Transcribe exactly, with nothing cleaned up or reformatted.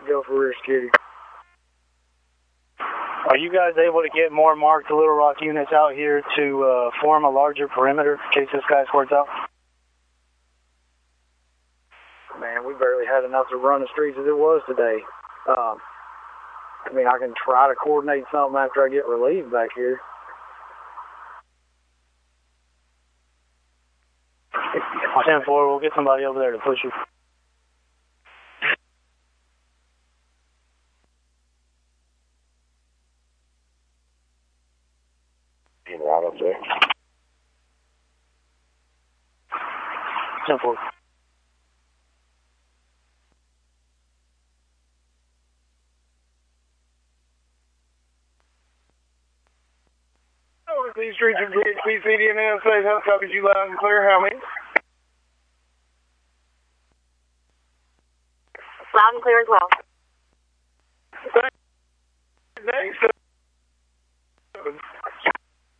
go for rear security. Are you guys able to get more marked Little Rock units out here to uh, form a larger perimeter in case this guy squirts out? Man, we barely had enough to run the streets as it was today. Um, I mean, I can try to coordinate something after I get relieved back here. ten four, we'll get somebody over there to push you. Being right up there. ten four. These streets are G H P C D and N safe. How copies you loud and clear? How many? Loud and clear as well. Thanks.